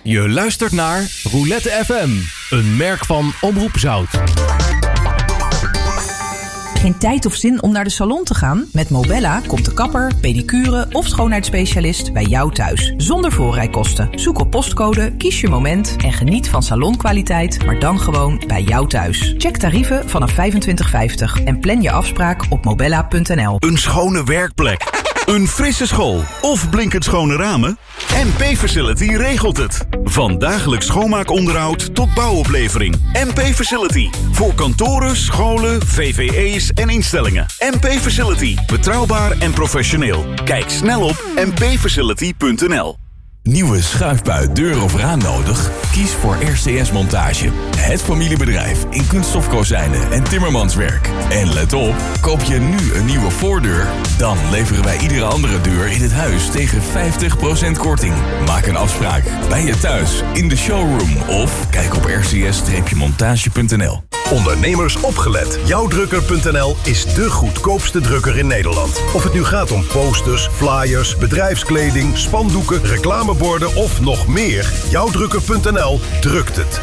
Je luistert naar Roulette FM, een merk van Omroep Zout. Geen tijd of zin om naar de salon te gaan? Met Mobella komt de kapper, pedicure of schoonheidsspecialist bij jou thuis. Zonder voorrijkosten. Zoek op postcode, kies je moment en geniet van salonkwaliteit, maar dan gewoon bij jou thuis. Check tarieven vanaf €25,50 en plan je afspraak op mobella.nl. Een schone werkplek, een frisse school of blinkend schone ramen? MP Facility regelt het. Van dagelijks schoonmaakonderhoud tot bouwoplevering. MP Facility. Voor kantoren, scholen, VVE's en instellingen. MP Facility. Betrouwbaar en professioneel. Kijk snel op mpfacility.nl. Nieuwe schuifbui, deur of raam nodig? Kies voor RCS Montage. Het familiebedrijf in kunststofkozijnen en timmermanswerk. En let op, koop je nu een nieuwe voordeur? Dan leveren wij iedere andere deur in het huis tegen 50% korting. Maak een afspraak bij je thuis, in de showroom of kijk op rcs-montage.nl. Ondernemers opgelet. Jouwdrukker.nl is de goedkoopste drukker in Nederland. Of het nu gaat om posters, flyers, bedrijfskleding, spandoeken, reclameborden of nog meer. Jouwdrukker.nl drukt het.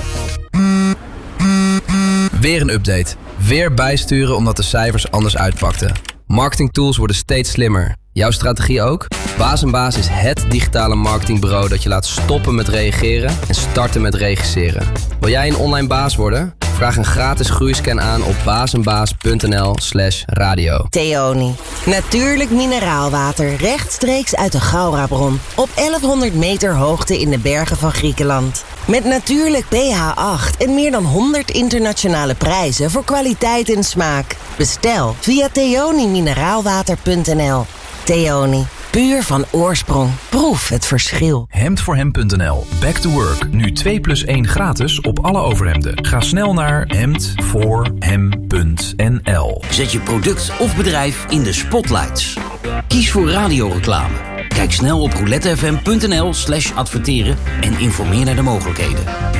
Weer een update. Weer bijsturen omdat de cijfers anders uitpakten. Marketingtools worden steeds slimmer. Jouw strategie ook? Baas & Baas is het digitale marketingbureau dat je laat stoppen met reageren en starten met regisseren. Wil jij een online baas worden? Vraag een gratis groeiscan aan op baasnbaas.nl/radio. Theoni. Natuurlijk mineraalwater rechtstreeks uit de Gaurabron. Op 1100 meter hoogte in de bergen van Griekenland. Met natuurlijk pH 8 en meer dan 100 internationale prijzen voor kwaliteit en smaak. Bestel via theonimineraalwater.nl. Theoni. Puur van oorsprong. Proef het verschil. Hemdvoorhem.nl. Back to work. Nu 2+1 gratis op alle overhemden. Ga snel naar hemdvoorhem.nl. Zet je product of bedrijf in de spotlights. Kies voor radioreclame. Kijk snel op roulettefm.nl/adverteren en informeer naar de mogelijkheden.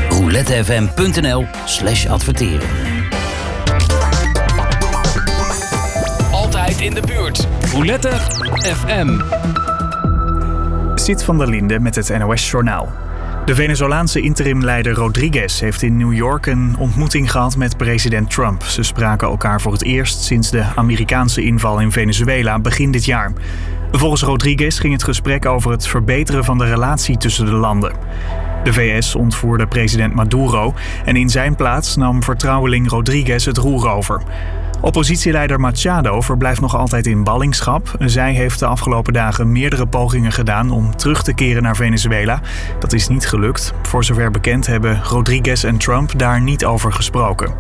roulettefm.nl/adverteren. Altijd in de buurt. Roulette FM. Sid van der Linde met het NOS-journaal. De Venezolaanse interimleider Rodriguez heeft in New York een ontmoeting gehad met president Trump. Ze spraken elkaar voor het eerst sinds de Amerikaanse inval in Venezuela begin dit jaar. Volgens Rodriguez ging het gesprek over het verbeteren van de relatie tussen de landen. De VS ontvoerde president Maduro en in zijn plaats nam vertrouweling Rodriguez het roer over. Oppositieleider Machado verblijft nog altijd in ballingschap. Zij heeft de afgelopen dagen meerdere pogingen gedaan om terug te keren naar Venezuela. Dat is niet gelukt. Voor zover bekend hebben Rodriguez en Trump daar niet over gesproken.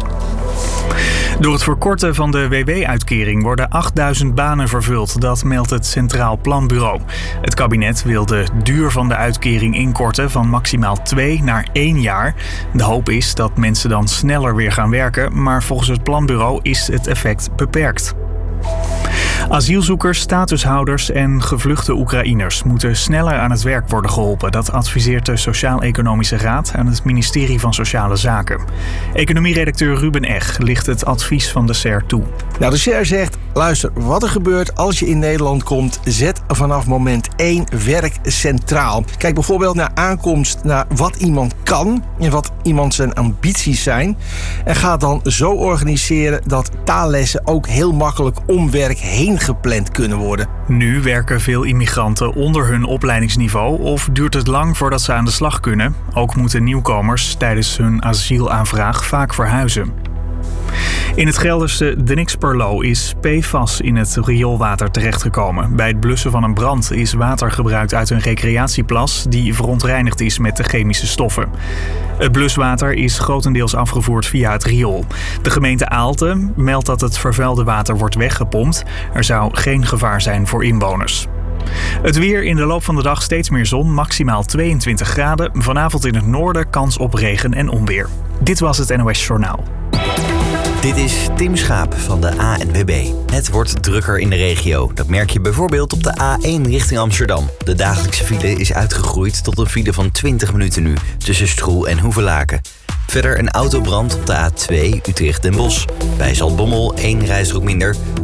Door het verkorten van de WW-uitkering worden 8000 banen vervuld. Dat meldt het Centraal Planbureau. Het kabinet wil de duur van de uitkering inkorten van maximaal 2 naar 1 jaar. De hoop is dat mensen dan sneller weer gaan werken, maar volgens het planbureau is het effect beperkt. Asielzoekers, statushouders en gevluchte Oekraïners moeten sneller aan het werk worden geholpen. Dat adviseert de Sociaal-Economische Raad aan het ministerie van Sociale Zaken. Economieredacteur Ruben Eg licht het advies van de SER toe. Nou, de SER zegt, luister, wat er gebeurt als je in Nederland komt, zet vanaf moment 1 werk centraal. Kijk bijvoorbeeld naar aankomst, naar wat iemand kan en wat iemand zijn ambities zijn. En ga dan zo organiseren dat taallessen ook heel makkelijk om werk heen gepland kunnen worden. Nu werken veel immigranten onder hun opleidingsniveau of duurt het lang voordat ze aan de slag kunnen. Ook moeten nieuwkomers tijdens hun asielaanvraag vaak verhuizen. In het Gelderse De Nixperlo is PFAS in het rioolwater terechtgekomen. Bij het blussen van een brand is water gebruikt uit een recreatieplas die verontreinigd is met de chemische stoffen. Het bluswater is grotendeels afgevoerd via het riool. De gemeente Aalten meldt dat het vervuilde water wordt weggepompt. Er zou geen gevaar zijn voor inwoners. Het weer in de loop van de dag steeds meer zon, maximaal 22 graden. Vanavond in het noorden kans op regen en onweer. Dit was het NOS Journaal. Dit is Tim Schaap van de ANWB. Het wordt drukker in de regio. Dat merk je bijvoorbeeld op de A1 richting Amsterdam. De dagelijkse file is uitgegroeid tot een file van 20 minuten nu, tussen Stroe en Hoevelaken. Verder een autobrand op de A2 Utrecht-Den Bosch. Bij Zaltbommel 1 rijstrook minder.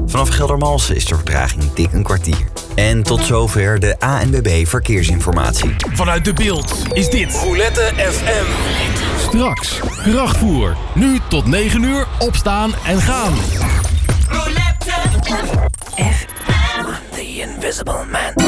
Vanaf Geldermalsen is de vertraging dik een kwartier. En tot zover de ANWB Verkeersinformatie. Vanuit De Bilt is dit Roulette FM. Straks krachtvoer. Nu tot 9 uur opstaan en gaan. Roulette FM. The Invisible Man.